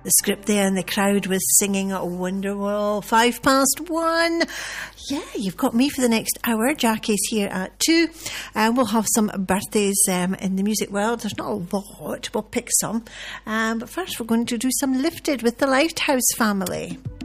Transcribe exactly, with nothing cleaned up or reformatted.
the script there, and the crowd was singing Wonderwall. Five past one. Yeah, you've got me for the next hour. Jackie's here at two, and we'll have some birthdays um, in the music world. There's not a lot. We'll pick some. Um, but first, we're going to do some Lifted with the Lighthouse family.